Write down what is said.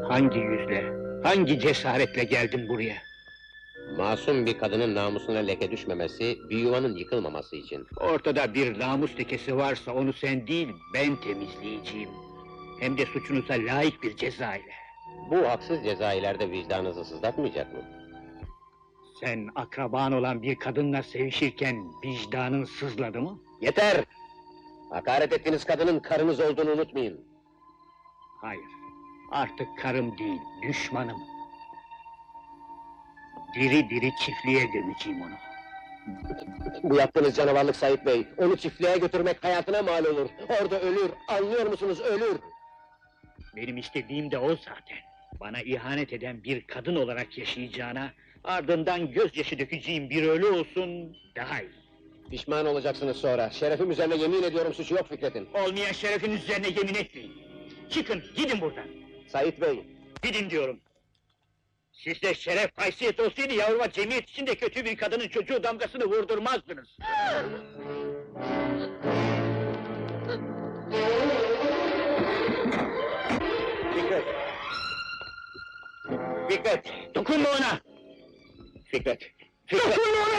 Hangi yüzle, hangi cesaretle geldin buraya? Masum bir kadının namusuna leke düşmemesi, bir yuvanın yıkılmaması için. Ortada bir namus lekesi varsa onu sen değil, ben temizleyeceğim. Hem de suçunuza layık bir ceza ile. Bu haksız ceza ileride vicdanınızı sızlatmayacak mı? Sen akraban olan bir kadınla sevişirken vicdanın sızladı mı? Yeter! Hakaret ettiğiniz kadının karınız olduğunu unutmayın. Hayır, artık karım değil, düşmanım. Diri diri çiftliğe gömeceğim onu. Bu yaptığınız canavarlık Sait Bey, onu çiftliğe götürmek hayatına mal olur. Orada ölür, anlıyor musunuz, ölür! Benim istediğim de o zaten. Bana ihanet eden bir kadın olarak yaşayacağına, ardından gözyaşı dökeceğim bir ölü olsun, daha iyi. Pişman olacaksınız sonra. Şerefim üzerine yemin ediyorum suçu yok Fikret'in. Olmayan şerefin üzerine yemin etmeyin. Çıkın, gidin buradan. Sait Bey, Gidin diyorum. Sizde şeref, haysiyet olsaydı yavruma cemiyet içinde kötü bir kadının çocuğu damgasını vurdurmazdınız. Fikret! Fikret! Dokunma ona! Fikret! Fikret! Dokunma ona!